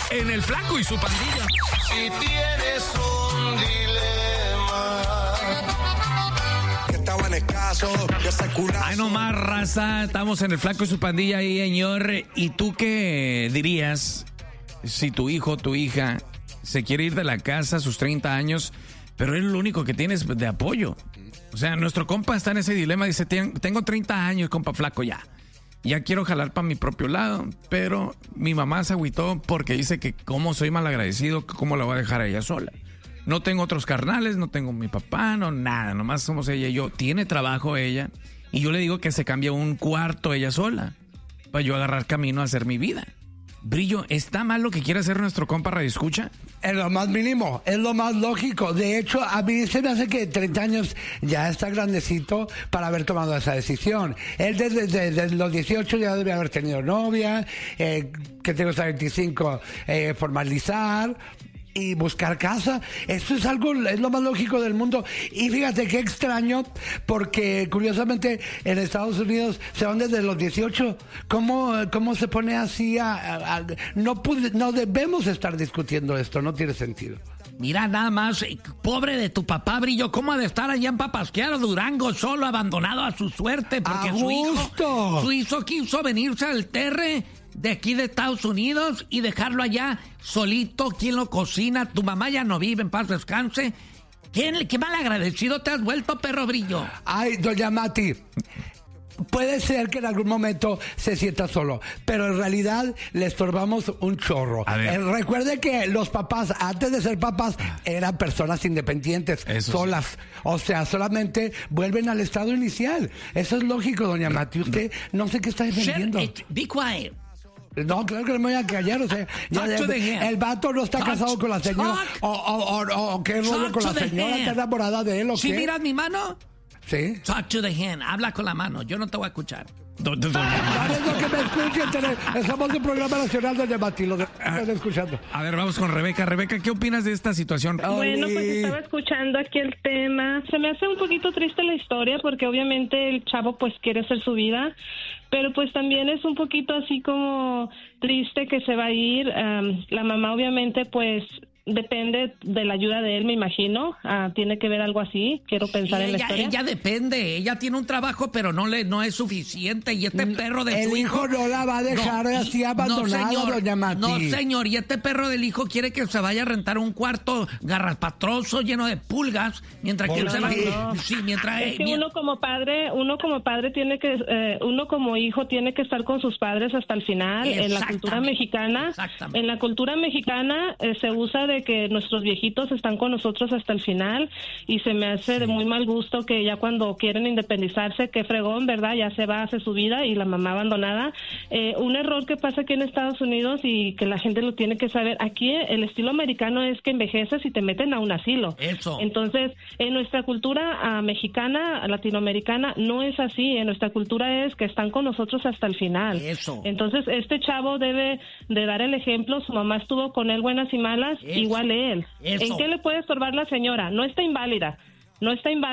en El Flaco y su Pandilla. Si tienes un dilema que estaban escasos, ya seculares. Ay, no más, raza. Estamos en El Flaco y su Pandilla ahí, señor. ¿Y tú qué dirías si tu hijo o tu hija se quiere ir de la casa a sus 30 años, pero es lo único que tienes de apoyo? O sea, nuestro compa está en ese dilema. Dice, tengo 30 años, compa Flaco, ya quiero jalar para mi propio lado, pero mi mamá se agüitó porque dice que cómo soy malagradecido, cómo la voy a dejar a ella sola. No tengo otros carnales, no tengo mi papá, no nada, nomás somos ella y yo. Tiene trabajo ella y yo le digo que se cambie un cuarto ella sola para yo agarrar camino a hacer mi vida. Brillo, ¿está mal lo que quiere hacer nuestro compa Radio Escucha? Es lo más mínimo, es lo más lógico. De hecho, a mí se me hace que 30 años ya está grandecito para haber tomado esa decisión. Él desde los 18 ya debe haber tenido novia, que tengo hasta 25, formalizar y buscar casa. Esto es algo, es lo más lógico del mundo. Y fíjate qué extraño, porque curiosamente en Estados Unidos se van desde los 18. ¿Cómo se pone así no debemos estar discutiendo esto, no tiene sentido. Mira, nada más, pobre de tu papá, Brillo, ¿cómo ha de estar allá en Papasquiaro, Durango, solo, abandonado a su suerte? Porque su hijo quiso venirse al Terre de aquí de Estados Unidos y dejarlo allá solito. ¿Quién lo cocina? Tu mamá ya no vive, en paz descanse. ¿Qué mal agradecido te has vuelto, perro Brillo? Ay, doña Mati, puede ser que en algún momento se sienta solo, pero en realidad le estorbamos un chorro. Recuerde que los papás, antes de ser papás, eran personas independientes, solas. O sea, solamente vuelven al estado inicial. Eso es lógico, doña Mati. Usted no sé qué está defendiendo. Be quiet. No, claro que no me voy a callar, o sea, el vato no está casado con la señora, o qué rollo con la señora, está enamorada de él, o qué. ¿Sí miras mi mano? Sí. Talk to the hand, habla con la mano, yo no te voy a escuchar. No es lo que me escuchen, estamos en un programa nacional de Mati, lo están escuchando. A ver, vamos con Rebeca. Rebeca, ¿qué opinas de esta situación? Bueno, pues estaba escuchando aquí el tema. Se me hace un poquito triste la historia porque obviamente el chavo pues quiere hacer su vida, pero pues también es un poquito así como triste que se va a ir. La mamá obviamente pues depende de la ayuda de él, me imagino. Tiene que ver algo así. Quiero pensar en la historia. Ella depende. Ella tiene un trabajo, pero no es suficiente. Y este perro de su hijo... El hijo no la va a dejar así abandonada, doña Mati. No, señor. Y este perro del hijo quiere que se vaya a rentar un cuarto garrapastroso lleno de pulgas, mientras que él se va... Sí, mientras... Es que uno como padre tiene que... uno como hijo tiene que estar con sus padres hasta el final. En la cultura mexicana... En la cultura mexicana se usa de que nuestros viejitos están con nosotros hasta el final, y se me hace de muy mal gusto que ya cuando quieren independizarse, qué fregón, ¿verdad? Ya se va, hace su vida y la mamá abandonada. Un error que pasa aquí en Estados Unidos y que la gente lo tiene que saber, aquí el estilo americano es que envejeces y te meten a un asilo. Eso. Entonces, en nuestra cultura mexicana, latinoamericana, no es así. En nuestra cultura es que están con nosotros hasta el final. Eso. Entonces, este chavo debe de dar el ejemplo. Su mamá estuvo con él buenas y malas, igual él. ¿En qué le puede estorbar la señora? No está inválida, no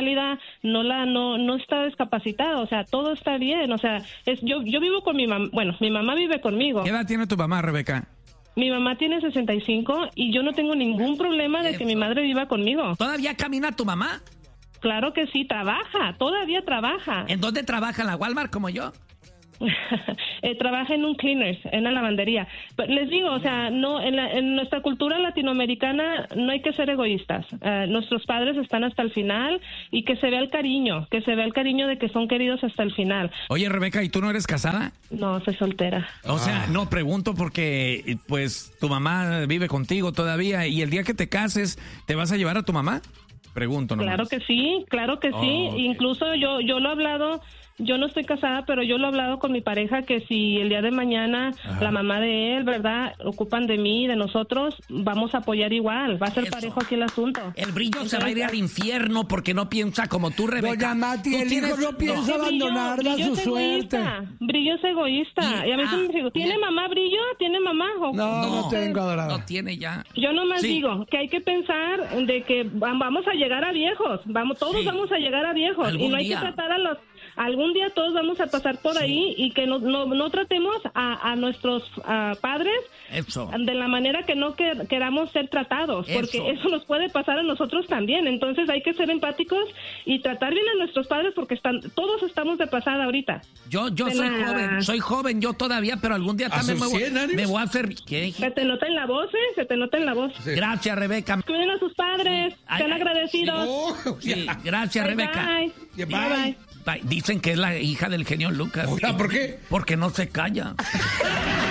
está discapacitada, o sea, todo está bien, o sea, yo vivo con mi mamá, bueno, mi mamá vive conmigo. ¿Qué edad tiene tu mamá, Rebeca? Mi mamá tiene 65 y yo no tengo ningún problema de que mi madre viva conmigo. ¿Todavía camina tu mamá? Claro que sí, todavía trabaja. ¿En dónde trabaja? ¿En la Walmart como yo? Trabaja en un cleaners, en una lavandería. Pero les digo, o sea, no, en nuestra cultura latinoamericana no hay que ser egoístas. Nuestros padres están hasta el final y que se vea el cariño de que son queridos hasta el final. Oye, Rebeca, ¿y tú no eres casada? No, soy soltera. O sea, no, pregunto porque pues tu mamá vive contigo todavía y el día que te cases, ¿te vas a llevar a tu mamá? Pregunto nomás. Claro que sí. Okay. Incluso yo lo he hablado. Yo no estoy casada, pero yo lo he hablado con mi pareja que si el día de mañana la mamá de él, ¿verdad?, ocupan de mí, de nosotros, vamos a apoyar igual. Va a ser parejo aquí el asunto. El Brillo se va a ir al infierno porque no piensa como tú, Rebeca. Doña Mati, el hijo no piensa abandonarla a su suerte. Brillo es egoísta. Y a veces me digo, ¿tiene mamá Brillo? ¿Tiene mamá? No tengo, adorada. No tiene ya. Yo nomás digo que hay que pensar de que vamos a llegar a viejos. Todos vamos a llegar a viejos. Y no hay que tratar algún día todos vamos a pasar por ahí y que no tratemos a nuestros padres de la manera que no queramos ser tratados, porque eso nos puede pasar a nosotros también. Entonces hay que ser empáticos y tratar bien a nuestros padres porque todos estamos de pasada ahorita. Yo soy joven yo todavía, pero algún día también me voy a hacer... ¿Qué? Se te nota en la voz, se te nota en la voz. Sí. Gracias, Rebeca. Cuiden a sus padres, sean agradecidos. Sí, gracias, Rebeca. Bye. Bye. Dicen que es la hija del genio Lucas. ¿Por qué? Porque no se calla.